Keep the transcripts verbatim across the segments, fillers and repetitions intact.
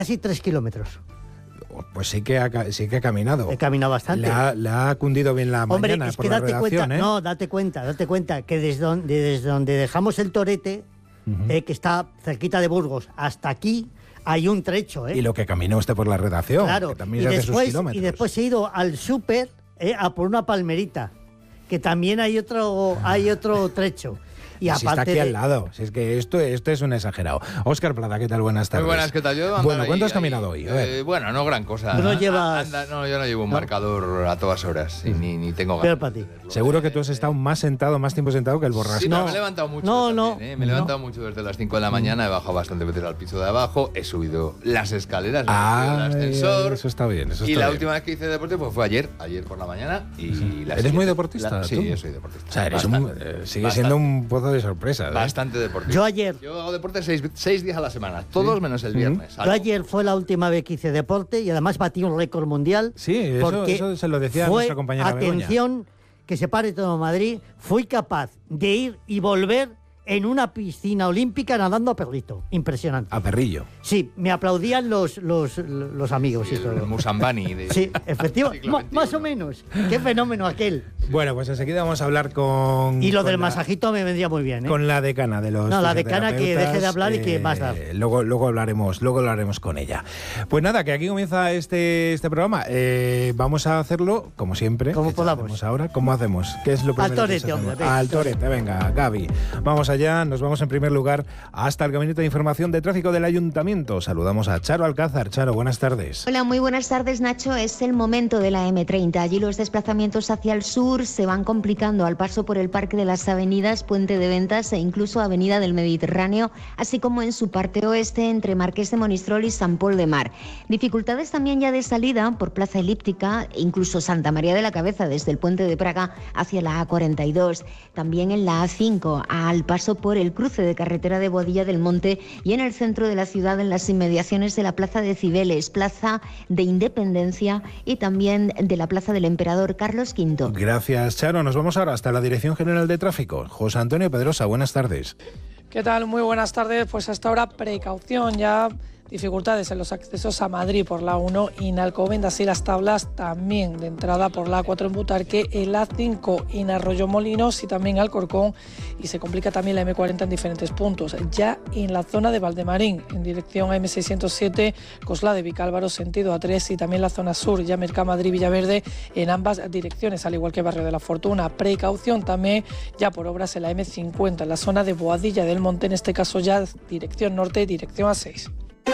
casi tres kilómetros. Pues sí que ha, sí que ha caminado. He caminado bastante. Le ha, le ha cundido bien la Hombre, mañana es por que la date redacción, cuenta, ¿eh? no, date cuenta, date cuenta que desde donde, desde donde dejamos el Torete, uh-huh. eh, que está cerquita de Burgos, hasta aquí hay un trecho, ¿eh? Y lo que caminó usted por la redacción, claro. que también y, hace después, sus kilómetros. y después he ido al súper eh, a por una palmerita, que también hay otro, hay otro trecho. Y si está aquí de... al lado, si es que esto, esto es un exagerado. Óscar Plata, ¿qué tal? Buenas tardes. Muy buenas, ¿qué tal? Yo bueno, ahí, ¿cuánto has ahí, caminado hoy? A ver. Eh, bueno, no gran cosa. ¿No llevas...? Anda, no, yo no llevo un ¿no? marcador a todas horas, y ni, ni tengo ganas. Para ti. Seguro que tú has estado más sentado, más tiempo sentado que el borrasco. Sí, no, me he levantado mucho no, también, no, ¿eh? Me he no. levantado mucho desde las cinco de la mañana, he bajado bastante veces al piso de abajo, he subido las escaleras, ah, he subido el ascensor. Eso está bien, eso está Y la bien. última vez que hice deporte pues fue ayer, ayer por la mañana. Y sí. la ¿Eres muy deportista? La, sí, ¿tú? yo soy deportista. O sea, eres bastante, un, eh, sigue bastante, siendo un pozo de sorpresa. ¿eh? Bastante deportista. Yo ayer... Yo hago deporte seis, seis días a la semana, todos ¿sí? menos el viernes. Uh-huh. Yo ayer fue la última vez que hice deporte y además batí un récord mundial. Sí, eso, eso se lo decía fue, nuestra compañera atención, Begoña. Que se pare todo Madrid, fui capaz de ir y volver en una piscina olímpica nadando a perrito. Impresionante. A perrillo. Sí, me aplaudían los, los, los amigos. Sí, y todo. El Musambani. De... Sí, efectivamente. Más o menos. Qué fenómeno aquel. Bueno, pues enseguida vamos a hablar con... Y lo con del la, masajito me vendría muy bien, ¿eh? Con la decana de los... No, la decana que deje de hablar eh, y que más dar. Luego, luego hablaremos luego hablaremos con ella. Pues nada, que aquí comienza este, este programa. Eh, vamos a hacerlo, como siempre. ¿Cómo podamos? Ahora, ¿cómo hacemos? ¿Qué es lo primero Al torete, que hombre. Al torete, venga, Gaby. Vamos allá, nos vamos en primer lugar hasta el Gabinete de Información de Tráfico del Ayuntamiento. Saludamos a Charo Alcázar. Charo, buenas tardes. Hola, muy buenas tardes, Nacho. Es el momento de la eme treinta. Allí los desplazamientos hacia el sur se van complicando al paso por el Parque de las Avenidas, Puente de Ventas e incluso Avenida del Mediterráneo, así como en su parte oeste entre Marqués de Monistrol y San Pol de Mar. Dificultades también ya de salida por Plaza Elíptica, incluso Santa María de la Cabeza desde el Puente de Praga hacia la A cuarenta y dos. También en la A cinco, al paso por el cruce de carretera de Boadilla del Monte y en el centro de la ciudad en las inmediaciones de la Plaza de Cibeles, Plaza de Independencia y también de la Plaza del Emperador Carlos quinto. Gracias, Charo. Nos vamos ahora hasta la Dirección General de Tráfico. José Antonio Pedrosa, buenas tardes. ¿Qué tal? Muy buenas tardes. Pues hasta ahora precaución ya. Dificultades en los accesos a Madrid por la uno y en Alcobendas y Las Tablas, también de entrada por la A cuatro en Butarque, el A cinco en Arroyomolinos y también Alcorcón, y se complica también la eme cuarenta en diferentes puntos. Ya en la zona de Valdemarín, en dirección a eme seiscientos siete, Cosla de Vicálvaro, sentido A tres, y también la zona sur, ya Mercamadrid, Villaverde, en ambas direcciones, al igual que Barrio de la Fortuna. Precaución también ya por obras en la eme cincuenta, en la zona de Boadilla del Monte, en este caso ya dirección norte, dirección A seis.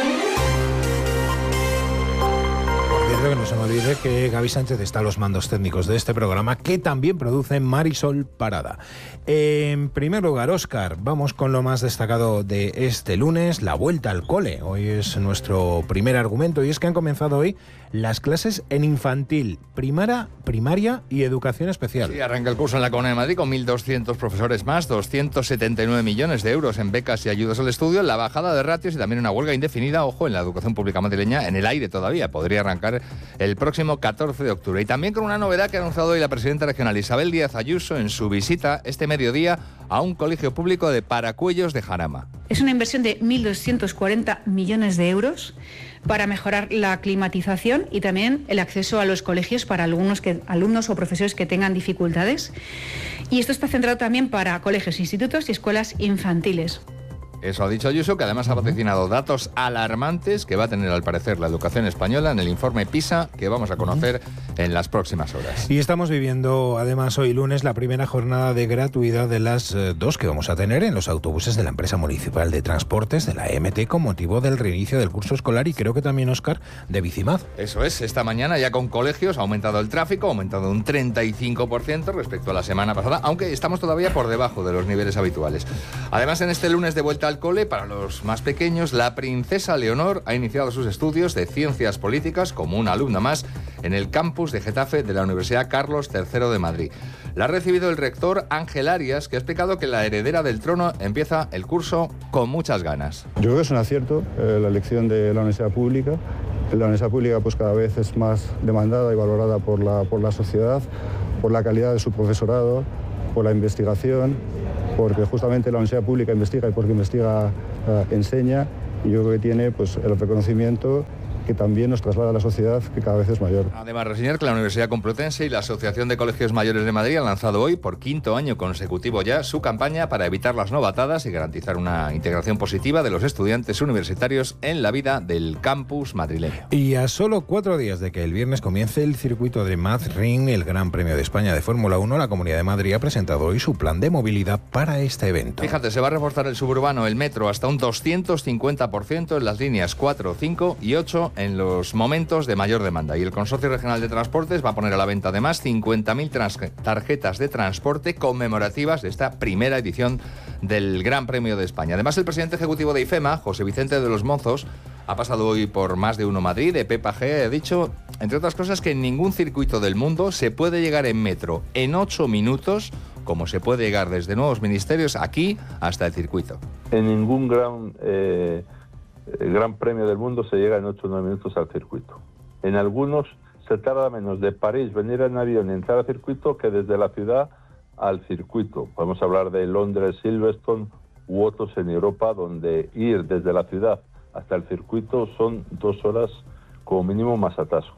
Que no se me olvide que Gaby Sánchez está a los mandos técnicos de este programa, que también produce Marisol Parada. En primer lugar, Óscar, vamos con lo más destacado de este lunes, la vuelta al cole. Hoy es nuestro primer argumento y es que han comenzado hoy las clases en infantil, primaria, primaria y educación especial. Sí, arranca el curso en la Comunidad de Madrid con mil doscientos profesores más, doscientos setenta y nueve millones de euros en becas y ayudas al estudio, la bajada de ratios y también una huelga indefinida, ojo, en la educación pública madrileña, en el aire todavía, podría arrancar el próximo catorce de octubre. Y también con una novedad que ha anunciado hoy la presidenta regional Isabel Díaz Ayuso en su visita este mediodía a un colegio público de Paracuellos de Jarama. Es una inversión de mil doscientos cuarenta millones de euros para mejorar la climatización y también el acceso a los colegios para algunos que, alumnos o profesores que tengan dificultades. Y esto está centrado también para colegios, institutos y escuelas infantiles. Eso ha dicho Ayuso, que además ha vaticinado datos alarmantes que va a tener al parecer la educación española en el informe PISA que vamos a conocer en las próximas horas. Y estamos viviendo además hoy lunes la primera jornada de gratuidad de las eh, dos que vamos a tener en los autobuses de la empresa municipal de transportes de la E M T con motivo del reinicio del curso escolar y creo que también, Óscar, de Bicimad. Eso es, esta mañana ya con colegios ha aumentado el tráfico, ha aumentado un treinta y cinco por ciento respecto a la semana pasada, aunque estamos todavía por debajo de los niveles habituales. Además, en este lunes de vuelta al cole, para los más pequeños, la princesa Leonor ha iniciado sus estudios de Ciencias Políticas como una alumna más en el campus de Getafe de la Universidad Carlos tercero de Madrid. La ha recibido el rector Ángel Arias, que ha explicado que la heredera del trono empieza el curso con muchas ganas. Yo creo que es un acierto eh, la elección de la universidad pública. La universidad pública pues cada vez es más demandada y valorada por la, por la sociedad, por la calidad de su profesorado, por la investigación, porque justamente la universidad pública investiga y porque investiga, uh, enseña, y yo creo que tiene pues, el reconocimiento que también nos traslada a la sociedad, que cada vez es mayor. Además, reseñar que la Universidad Complutense y la Asociación de Colegios Mayores de Madrid han lanzado hoy, por quinto año consecutivo ya, su campaña para evitar las novatadas y garantizar una integración positiva de los estudiantes universitarios en la vida del campus madrileño. Y a solo cuatro días de que el viernes comience el circuito de Madrid, el Gran Premio de España de Fórmula uno, la Comunidad de Madrid ha presentado hoy su plan de movilidad para este evento. Fíjate, se va a reforzar el suburbano, el metro, hasta un doscientos cincuenta por ciento en las líneas cuatro, cinco y ocho en los momentos de mayor demanda. Y el Consorcio Regional de Transportes va a poner a la venta además cincuenta mil tarjetas de transporte conmemorativas de esta primera edición del Gran Premio de España. Además, el presidente ejecutivo de IFEMA, José Vicente de los Mozos, ha pasado hoy por Más de Uno Madrid, de Pepa G, ha dicho, entre otras cosas, que en ningún circuito del mundo se puede llegar en metro en ocho minutos, como se puede llegar desde nuevos ministerios aquí hasta el circuito. En ningún gran... Eh... El Gran Premio del mundo se llega en ocho o nueve minutos al circuito. En algunos se tarda menos de París venir en avión y entrar al circuito que desde la ciudad al circuito. Podemos hablar de Londres, Silverstone u otros en Europa, donde ir desde la ciudad hasta el circuito son dos horas como mínimo más atascos.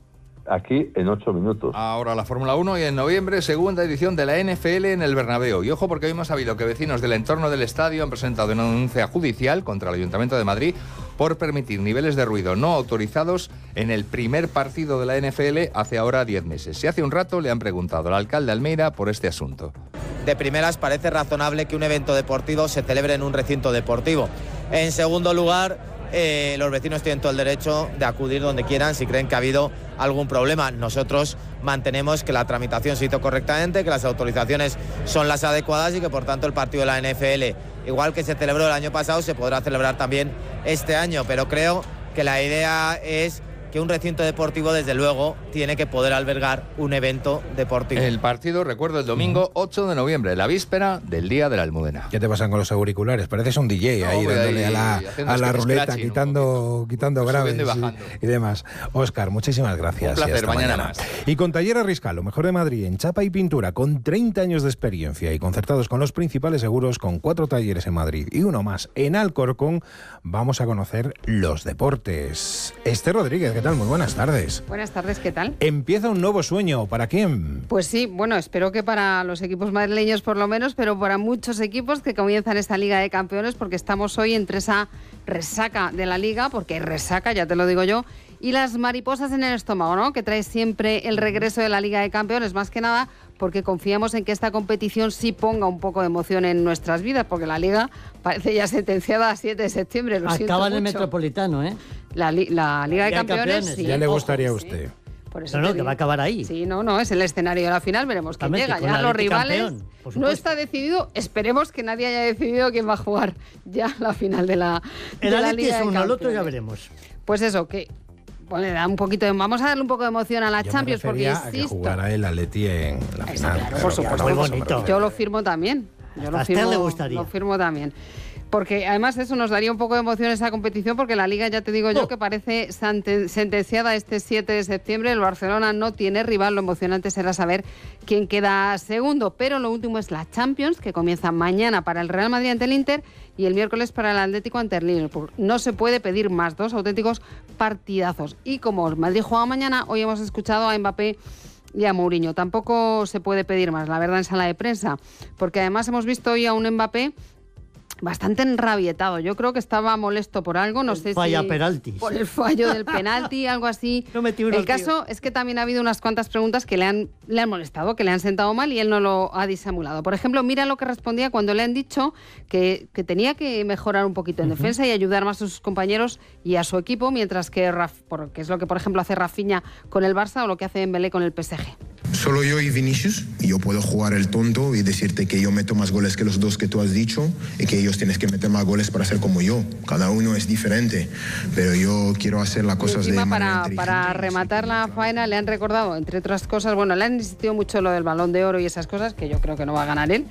Aquí en ocho minutos. Ahora la Fórmula uno y en noviembre segunda edición de la N F L en el Bernabéu. Y ojo porque hoy hemos sabido que vecinos del entorno del estadio han presentado una denuncia judicial contra el Ayuntamiento de Madrid por permitir niveles de ruido no autorizados en el primer partido de la N F L hace ahora diez meses. Si hace un rato le han preguntado al alcalde Almeida por este asunto. De primeras parece razonable que un evento deportivo se celebre en un recinto deportivo. En segundo lugar, Eh, los vecinos tienen todo el derecho de acudir donde quieran si creen que ha habido algún problema. Nosotros mantenemos que la tramitación se hizo correctamente, que las autorizaciones son las adecuadas y que por tanto el partido de la N F L, igual que se celebró el año pasado, se podrá celebrar también este año. Pero creo que la idea es que un recinto deportivo, desde luego, tiene que poder albergar un evento deportivo. El partido, recuerdo, el domingo ocho de noviembre, la víspera del Día de la Almudena. ¿Qué te pasan con los auriculares? Pareces un D J no, ahí dándole ahí, a la, a la ruleta, quitando, quitando graves y, y demás. Óscar, muchísimas gracias. Un placer, mañana, mañana más. Y con Taller Arriscal, lo mejor de Madrid en chapa y pintura, con treinta años de experiencia y concertados con los principales seguros, con cuatro talleres en Madrid y uno más en Alcorcón, vamos a conocer los deportes. Esther Rodríguez, ¿qué tal? Muy buenas tardes. Buenas tardes, ¿qué tal? Empieza un nuevo sueño. ¿Para quién? Pues sí, bueno, espero que para los equipos madrileños por lo menos, pero para muchos equipos que comienzan esta Liga de Campeones, porque estamos hoy entre esa resaca de la Liga, porque hay resaca, ya te lo digo yo, y las mariposas en el estómago, ¿no? Que trae siempre el regreso de la Liga de Campeones, más que nada porque confiamos en que esta competición sí ponga un poco de emoción en nuestras vidas, porque la Liga parece ya sentenciada a siete de septiembre. Lo Acaba en el mucho. Metropolitano, ¿eh? La, li, la Liga de Liga Campeones, Campeones sí. Ya le gustaría Ojo, a usted. Sí. Por eso no, no, que va a acabar ahí. Sí, no, no, es el escenario de la final, veremos quién llega. Ya los rivales, campeón, no está decidido, esperemos que nadie haya decidido quién va a jugar ya la final de la, de el la Atleti Liga es de uno, Campeones. el otro ya veremos. Pues eso, que bueno, le da un poquito de, vamos a darle un poco de emoción a la Yo Champions, me porque a que jugara el Atleti en la Eso, final. claro, Claro, por supuesto, muy bonito. Yo lo firmo también. Yo lo a Esther firmo, le gustaría. Lo firmo también. Porque además eso nos daría un poco de emoción esa competición, porque la Liga, ya te digo yo, oh. que parece sentenciada este siete de septiembre. El Barcelona no tiene rival, lo emocionante será saber quién queda segundo. Pero lo último es la Champions, que comienza mañana para el Real Madrid ante el Inter y el miércoles para el Atlético ante el Liverpool. No se puede pedir más, dos auténticos partidazos. Y como el Madrid juega mañana, hoy hemos escuchado a Mbappé y a Mourinho. Tampoco se puede pedir más, la verdad, en sala de prensa, porque además hemos visto hoy a un Mbappé bastante enrabietado. Yo creo que estaba molesto por algo, no el sé falla si penaltis. por el fallo del penalti, algo así. No metió el caso tío. es que también ha habido unas cuantas preguntas que le han, le han molestado, que le han sentado mal y él no lo ha disimulado. Por ejemplo, mira lo que respondía cuando le han dicho que, que tenía que mejorar un poquito en uh-huh. defensa y ayudar más a sus compañeros y a su equipo, mientras que, Raf, que es lo que por ejemplo hace Rafinha con el Barça o lo que hace Dembélé con el P S G. Solo yo y Vinicius, y yo puedo jugar el tonto y decirte que yo meto más goles que los dos que tú has dicho y que ellos tienes que meter más goles para ser como yo. Cada uno es diferente, pero yo quiero hacer las cosas de manera para, para rematar la faena le han recordado, entre otras cosas, bueno, le han insistido mucho lo del Balón de Oro y esas cosas, que yo creo que no va a ganar él.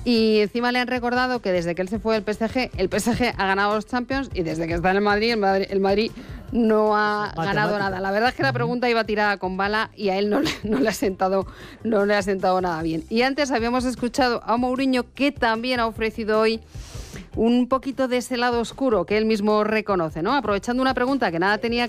Y encima le han recordado que desde que él se fue del P S G, el P S G ha ganado los Champions y desde que está en el Madrid, el Madrid, el Madrid no ha Matemática. ganado nada. La verdad es que la pregunta iba tirada con bala y a él no le, no le ha sentado, no le ha sentado nada bien. Y antes habíamos escuchado a Mourinho, que también ha ofrecido hoy un poquito de ese lado oscuro que él mismo reconoce, ¿no? Aprovechando una pregunta que nada tenía